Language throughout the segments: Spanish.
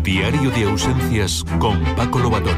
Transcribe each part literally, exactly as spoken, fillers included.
Diario de ausencias con Paco Lobatón.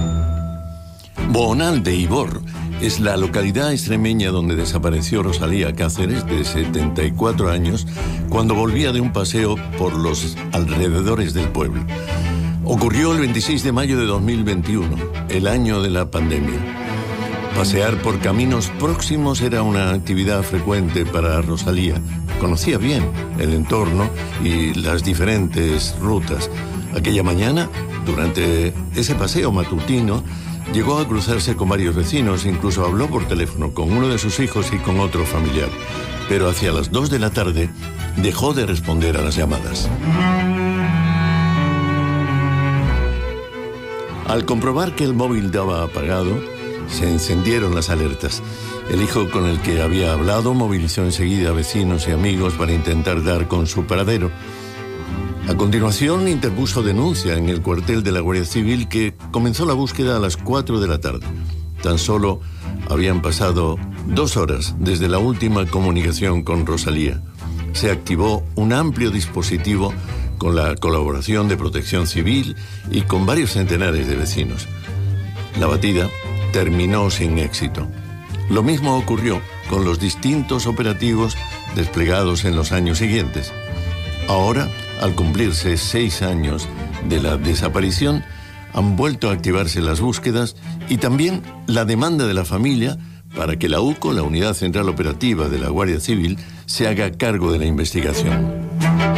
Boonal de Ibor es la localidad extremeña donde desapareció Rosalía Cáceres, de setenta y cuatro años, cuando volvía de un paseo por los alrededores del pueblo. Ocurrió el veintiséis de mayo de dos mil veintiuno, el año de la pandemia. Pasear por caminos próximos era una actividad frecuente para Rosalía. Conocía bien el entorno y las diferentes rutas. Aquella mañana, durante ese paseo matutino, llegó a cruzarse con varios vecinos, incluso habló por teléfono con uno de sus hijos y con otro familiar. Pero hacia las dos de la tarde dejó de responder a las llamadas. Al comprobar que el móvil daba apagado, se encendieron las alertas. El hijo con el que había hablado movilizó enseguida a vecinos y amigos para intentar dar con su paradero. A continuación interpuso denuncia en el cuartel de la Guardia Civil, que comenzó la búsqueda a las cuatro de la tarde. Tan solo habían pasado dos horas desde la última comunicación con Rosalía. Se activó un amplio dispositivo con la colaboración de Protección Civil y con varios centenares de vecinos. La batida terminó sin éxito. Lo mismo ocurrió con los distintos operativos desplegados en los años siguientes. Ahora, al cumplirse seis años de la desaparición, han vuelto a activarse las búsquedas y también la demanda de la familia para que la UCO, la Unidad Central Operativa de la Guardia Civil, se haga cargo de la investigación.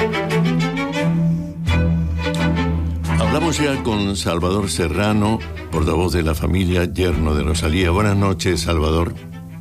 Hablamos ya con Salvador Serrano, portavoz de la familia, yerno de Rosalía. Buenas noches, Salvador.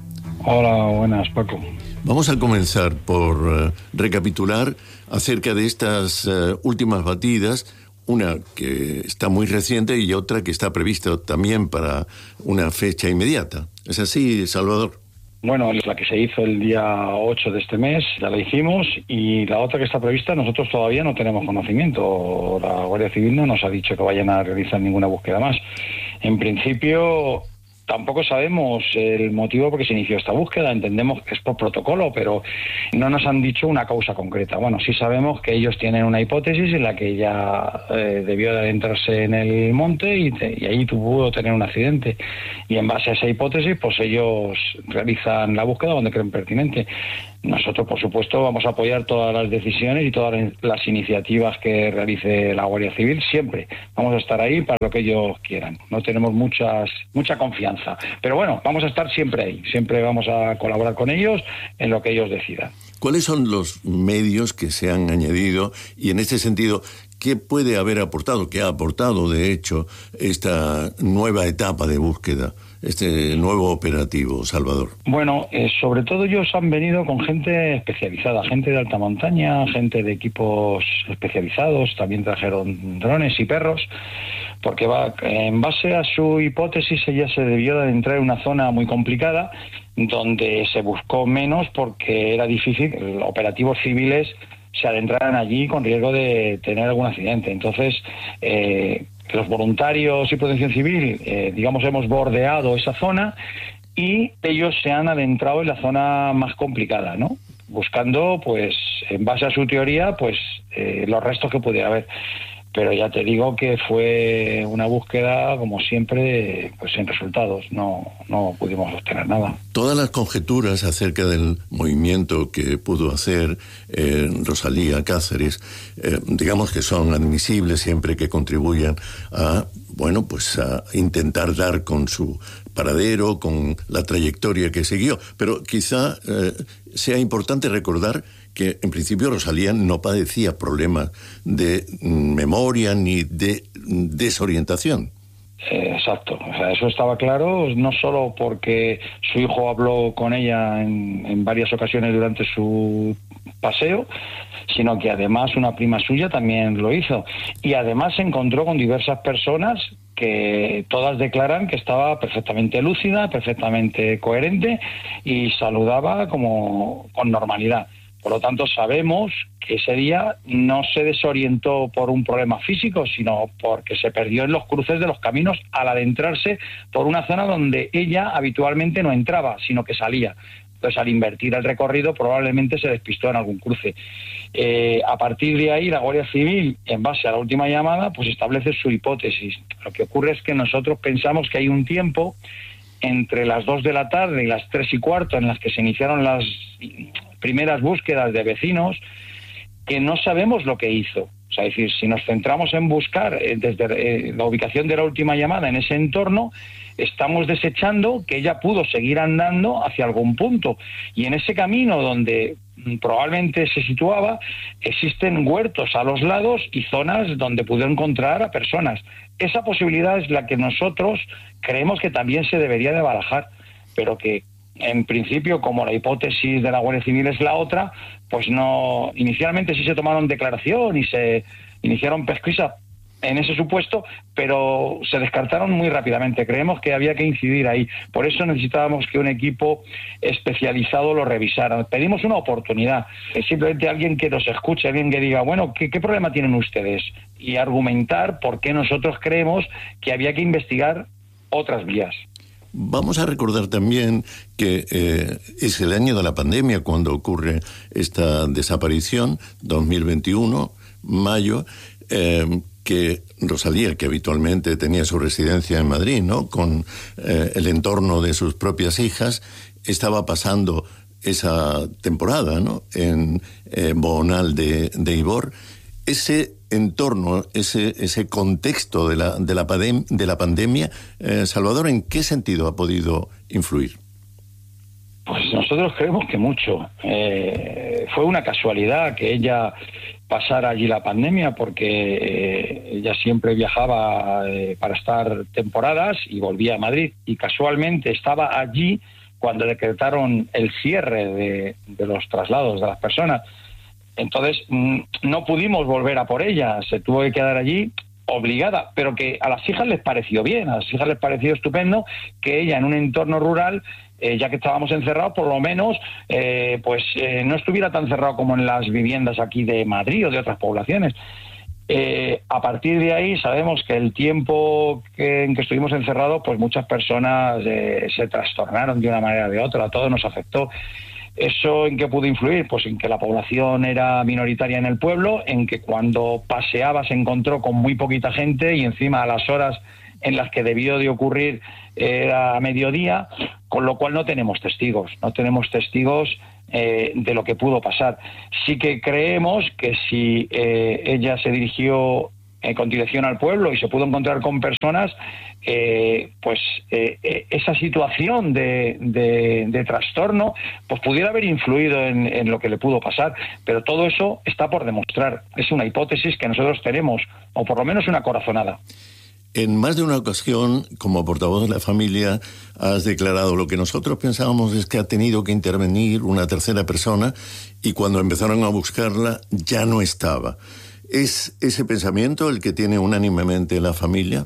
Hola, buenas, Paco. Vamos a comenzar por uh, recapitular acerca de estas uh, últimas batidas, una que está muy reciente y otra que está prevista también para una fecha inmediata. ¿Es así, Salvador? Bueno, la que se hizo el día ocho de este mes, ya la hicimos, y la otra que está prevista nosotros todavía no tenemos conocimiento. La Guardia Civil no nos ha dicho que vayan a realizar ninguna búsqueda más. En principio, tampoco sabemos el motivo por qué se inició esta búsqueda. Entendemos que es por protocolo, pero no nos han dicho una causa concreta. Bueno, sí sabemos que ellos tienen una hipótesis en la que ella eh, debió de adentrarse en el monte y, te, y ahí pudo tener un accidente. Y en base a esa hipótesis, pues ellos realizan la búsqueda donde creen pertinente. Nosotros, por supuesto, vamos a apoyar todas las decisiones y todas las iniciativas que realice la Guardia Civil. Siempre vamos a estar ahí para lo que ellos quieran. No tenemos muchas mucha confianza. Pero bueno, vamos a estar siempre ahí. Siempre vamos a colaborar con ellos en lo que ellos decidan. ¿Cuáles son los medios que se han añadido? Y en este sentido, ¿qué puede haber aportado, qué ha aportado, de hecho, esta nueva etapa de búsqueda, este nuevo operativo, Salvador? Bueno, eh, sobre todo ellos han venido con gente especializada, gente de alta montaña, gente de equipos especializados, también trajeron drones y perros, porque va, en base a su hipótesis ella se debió de entrar en una zona muy complicada, donde se buscó menos porque era difícil, operativos civiles se adentraran allí con riesgo de tener algún accidente. Entonces, eh, los voluntarios y Protección Civil, eh, digamos, hemos bordeado esa zona y ellos se han adentrado en la zona más complicada, ¿no? Buscando, pues, en base a su teoría, pues, eh, los restos que pudiera haber. Pero ya te digo que fue una búsqueda, como siempre, pues sin resultados. No, no pudimos obtener nada. Todas las conjeturas acerca del movimiento que pudo hacer eh, Rosalía Cáceres, eh, digamos que son admisibles siempre que contribuyan a, bueno, pues a intentar dar con su paradero, con la trayectoria que siguió. Pero quizá eh, sea importante recordar que en principio Rosalía no padecía problemas de memoria ni de desorientación. Eh, exacto, o sea, eso estaba claro, no solo porque su hijo habló con ella en, en varias ocasiones durante su paseo, sino que además una prima suya también lo hizo. Y además se encontró con diversas personas que todas declaran que estaba perfectamente lúcida, perfectamente coherente y saludaba como con normalidad. Por lo tanto, sabemos que ese día no se desorientó por un problema físico, sino porque se perdió en los cruces de los caminos al adentrarse por una zona donde ella habitualmente no entraba, sino que salía. Entonces, al invertir el recorrido, probablemente se despistó en algún cruce. Eh, a partir de ahí, la Guardia Civil, en base a la última llamada, pues establece su hipótesis. Lo que ocurre es que nosotros pensamos que hay un tiempo entre las dos de la tarde y las tres y cuarto, en las que se iniciaron las primeras búsquedas de vecinos, que no sabemos lo que hizo. O sea, es decir, si nos centramos en buscar eh, desde eh, la ubicación de la última llamada en ese entorno, estamos desechando que ella pudo seguir andando hacia algún punto. Y en ese camino donde probablemente se situaba, existen huertos a los lados y zonas donde pudo encontrar a personas. Esa posibilidad es la que nosotros creemos que también se debería de barajar, pero que en principio, como la hipótesis de la Guardia Civil es la otra, pues no. Inicialmente sí se tomaron declaración y se iniciaron pesquisas en ese supuesto, pero se descartaron muy rápidamente. Creemos que había que incidir ahí. Por eso necesitábamos que un equipo especializado lo revisara. Pedimos una oportunidad, que simplemente alguien que nos escuche, alguien que diga, bueno, ¿qué, qué problema tienen ustedes? Y argumentar por qué nosotros creemos que había que investigar otras vías. Vamos a recordar también que eh, es el año de la pandemia cuando ocurre esta desaparición, dos mil veintiuno, mayo, eh, que Rosalía, que habitualmente tenía su residencia en Madrid, ¿no?, con eh, el entorno de sus propias hijas, estaba pasando esa temporada, ¿no?, en eh, Boonal de, de Ivor. Ese entorno, ese ese contexto de la de la, pandem- de la pandemia, eh, Salvador, ¿en qué sentido ha podido influir? Pues nosotros creemos que mucho. Eh, fue una casualidad que ella pasara allí la pandemia, porque eh, ella siempre viajaba eh, para estar temporadas y volvía a Madrid, y casualmente estaba allí cuando decretaron el cierre de, de los traslados de las personas. Entonces no pudimos volver a por ella, se tuvo que quedar allí obligada, pero que a las hijas les pareció bien, a las hijas les pareció estupendo que ella en un entorno rural, eh, ya que estábamos encerrados, por lo menos eh, pues eh, no estuviera tan cerrado como en las viviendas aquí de Madrid o de otras poblaciones. Eh, a partir de ahí sabemos que el tiempo que, en que estuvimos encerrados, pues muchas personas eh, se trastornaron de una manera o de otra, a todos nos afectó. ¿Eso en qué pudo influir? Pues en que la población era minoritaria en el pueblo, en que cuando paseaba se encontró con muy poquita gente y encima a las horas en las que debió de ocurrir era a mediodía, con lo cual no tenemos testigos, no tenemos testigos eh, de lo que pudo pasar. Sí que creemos que si eh, ella se dirigió eh, con dirección al pueblo y se pudo encontrar con personas, eh, pues eh, eh, esa situación de, de, de trastorno pues pudiera haber influido en, en lo que le pudo pasar, pero todo eso está por demostrar. Es una hipótesis que nosotros tenemos, o por lo menos una corazonada. En más de una ocasión, como portavoz de la familia, has declarado: lo que nosotros pensábamos es que ha tenido que intervenir una tercera persona, y cuando empezaron a buscarla ya no estaba. ¿Es ese pensamiento el que tiene unánimemente la familia?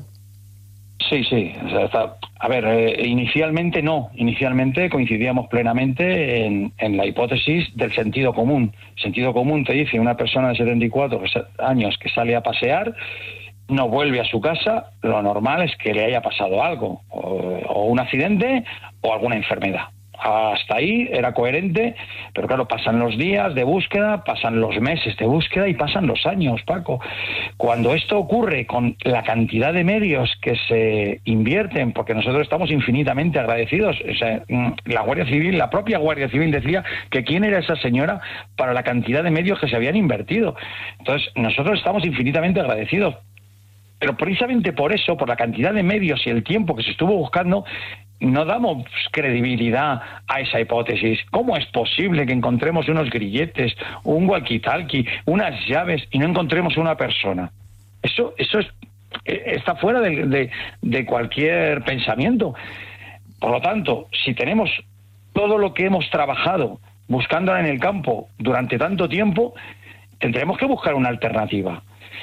Sí, sí. O sea, está, a ver, eh, inicialmente no. Inicialmente coincidíamos plenamente en, en la hipótesis del sentido común. Sentido común te dice una persona de setenta y cuatro años que sale a pasear, no vuelve a su casa, lo normal es que le haya pasado algo, o, o un accidente o alguna enfermedad. Hasta ahí era coherente, pero claro, pasan los días de búsqueda, pasan los meses de búsqueda y pasan los años, Paco. Cuando esto ocurre con la cantidad de medios que se invierten, porque nosotros estamos infinitamente agradecidos, o sea, la Guardia Civil, la propia Guardia Civil decía que quién era esa señora para la cantidad de medios que se habían invertido. Entonces, nosotros estamos infinitamente agradecidos. Pero precisamente por eso, por la cantidad de medios y el tiempo que se estuvo buscando, no damos credibilidad a esa hipótesis. ¿Cómo es posible que encontremos unos grilletes, un walkie-talkie, unas llaves y no encontremos una persona? Eso, eso es, está fuera de, de, de cualquier pensamiento. Por lo tanto, si tenemos todo lo que hemos trabajado buscándola en el campo durante tanto tiempo, tendremos que buscar una alternativa.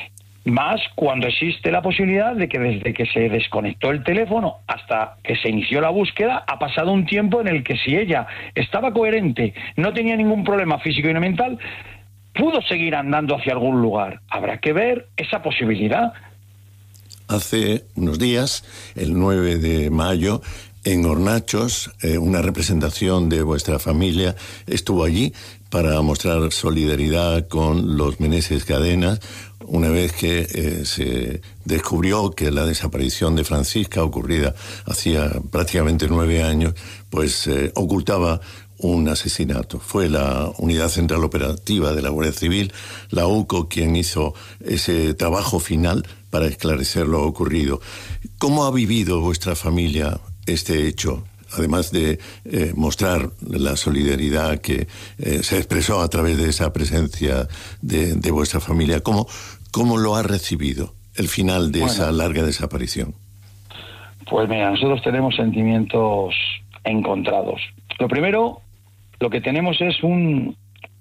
Más cuando existe la posibilidad de que desde que se desconectó el teléfono hasta que se inició la búsqueda ha pasado un tiempo en el que, si ella estaba coherente, no tenía ningún problema físico y no mental, pudo seguir andando hacia algún lugar. Habrá que ver esa posibilidad. Hace unos días, el nueve de mayo, en Hornachos, eh, una representación de vuestra familia estuvo allí para mostrar solidaridad con los Meneses Cadenas, una vez que eh, se descubrió que la desaparición de Francisca, ocurrida hacía prácticamente nueve años, pues eh, ocultaba un asesinato. Fue la Unidad Central Operativa de la Guardia Civil, la U C O, quien hizo ese trabajo final para esclarecer lo ocurrido. ¿Cómo ha vivido vuestra familia este hecho? Además de eh, mostrar la solidaridad que eh, se expresó a través de esa presencia de, de vuestra familia, ¿cómo, cómo lo ha recibido el final de bueno, esa larga desaparición? Pues mira, nosotros tenemos sentimientos encontrados. Lo primero, lo que tenemos es un,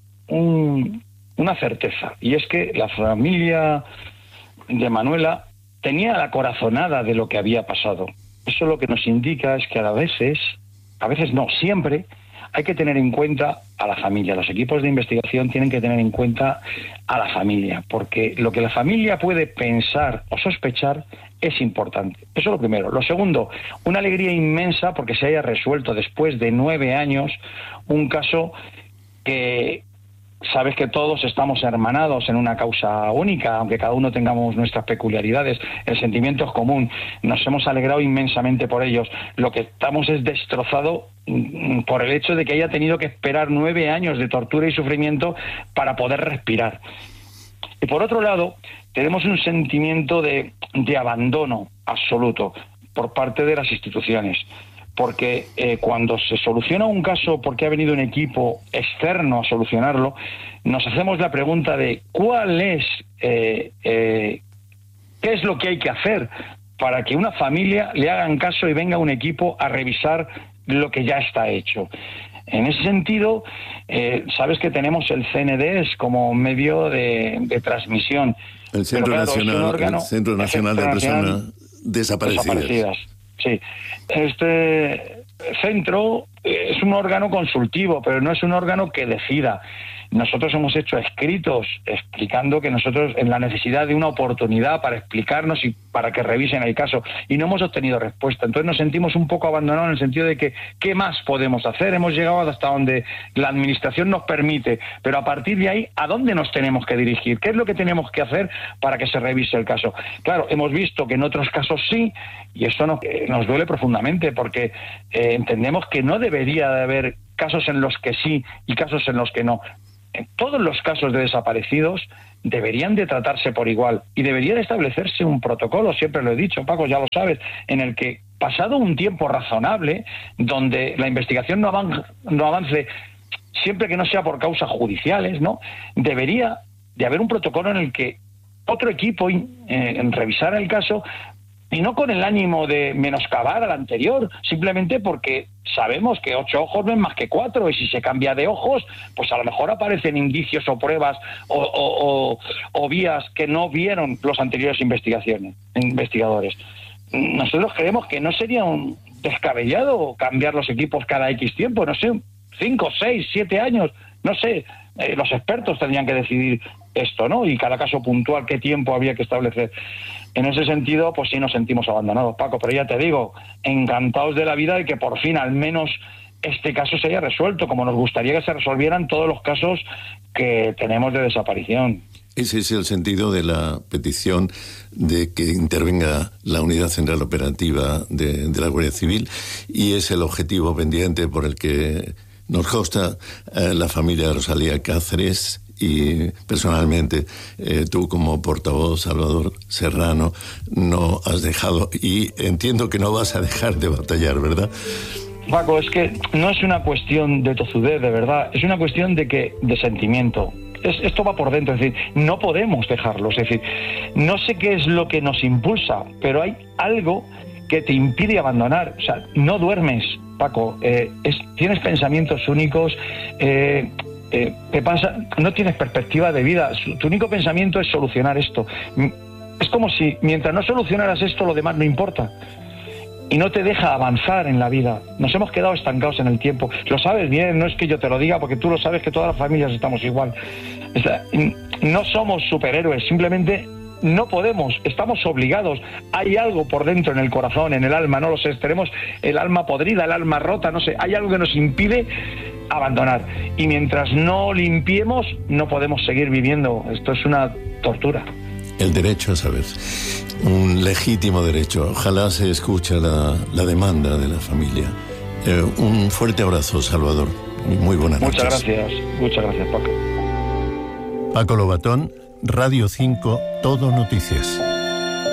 un una certeza, y es que la familia de Manuela tenía la corazonada de lo que había pasado. Eso lo que nos indica es que a veces, a veces no, siempre hay que tener en cuenta a la familia. Los equipos de investigación tienen que tener en cuenta a la familia, porque lo que la familia puede pensar o sospechar es importante. Eso es lo primero. Lo segundo, una alegría inmensa porque se haya resuelto después de nueve años un caso que... Sabes que todos estamos hermanados en una causa única, aunque cada uno tengamos nuestras peculiaridades. El sentimiento es común. Nos hemos alegrado inmensamente por ellos. Lo que estamos es destrozado por el hecho de que haya tenido que esperar nueve años de tortura y sufrimiento para poder respirar. Y por otro lado, tenemos un sentimiento de, de abandono absoluto por parte de las instituciones. Porque eh, cuando se soluciona un caso porque ha venido un equipo externo a solucionarlo, nos hacemos la pregunta de cuál es, eh, eh, qué es lo que hay que hacer para que una familia le hagan caso y venga un equipo a revisar lo que ya está hecho. En ese sentido, eh, sabes que tenemos el C N D S como medio de, de transmisión. El Centro, claro, Nacional, es un órgano, el Centro Nacional el Centro de Personas Nacional Desaparecidas. desaparecidas. Sí, este centro es un órgano consultivo, pero no es un órgano que decida. Nosotros hemos hecho escritos explicando que nosotros en la necesidad de una oportunidad para explicarnos y para que revisen el caso, y no hemos obtenido respuesta. Entonces nos sentimos un poco abandonados en el sentido de que ¿qué más podemos hacer? Hemos llegado hasta donde la administración nos permite, pero a partir de ahí, ¿a dónde nos tenemos que dirigir? ¿Qué es lo que tenemos que hacer para que se revise el caso? Claro, hemos visto que en otros casos sí, y eso nos, eh, nos duele profundamente porque eh, entendemos que no debería de haber casos en los que sí y casos en los que no. En todos los casos de desaparecidos deberían de tratarse por igual y debería de establecerse un protocolo, siempre lo he dicho, Paco, ya lo sabes, en el que pasado un tiempo razonable, donde la investigación no avance, no avance siempre que no sea por causas judiciales, ¿no? Debería de haber un protocolo en el que otro equipo eh, en revisar el caso, y no con el ánimo de menoscabar al anterior, simplemente porque sabemos que ocho ojos ven más que cuatro, y si se cambia de ojos, pues a lo mejor aparecen indicios o pruebas o, o, o, o vías que no vieron los anteriores investigaciones, investigadores. Nosotros creemos que no sería un descabellado cambiar los equipos cada X tiempo, no sé, cinco, seis, siete años, no sé, eh, los expertos tendrían que decidir esto, ¿no? Y cada caso puntual, qué tiempo había que establecer. En ese sentido, pues sí nos sentimos abandonados, Paco, pero ya te digo, encantados de la vida de que por fin al menos este caso se haya resuelto, como nos gustaría que se resolvieran todos los casos que tenemos de desaparición. Ese es el sentido de la petición de que intervenga la Unidad Central Operativa de, de la Guardia Civil, y es el objetivo pendiente por el que nos consta eh, la familia de Rosalía Cáceres. Y personalmente, eh, tú como portavoz, Salvador Serrano, no has dejado, y entiendo que no vas a dejar de batallar, ¿verdad? Paco, es que no es una cuestión de tozudez, de verdad, es una cuestión de que de sentimiento. Es, esto va por dentro, es decir, no podemos dejarlo, es decir, no sé qué es lo que nos impulsa, pero hay algo que te impide abandonar, o sea, no duermes, Paco, eh, es, tienes pensamientos únicos, eh, Eh, te pasa, no tienes perspectiva de vida, tu único pensamiento es solucionar esto. Es como si mientras no solucionaras esto, lo demás no importa y no te deja avanzar en la vida. Nos hemos quedado estancados en el tiempo, lo sabes bien, no es que yo te lo diga, porque tú lo sabes que todas las familias estamos igual. O sea, no somos superhéroes, simplemente no podemos, estamos obligados. Hay algo por dentro, en el corazón, en el alma, no lo sé, tenemos el alma podrida, el alma rota, no sé, hay algo que nos impide abandonar. Y mientras no limpiemos, no podemos seguir viviendo. Esto es una tortura. El derecho a saber, un legítimo derecho. Ojalá se escuche la, la demanda de la familia. Eh, un fuerte abrazo, Salvador. Muy buenas noches. Muchas gracias, muchas gracias, Paco. Paco Lobatón, Radio cinco, Todo Noticias.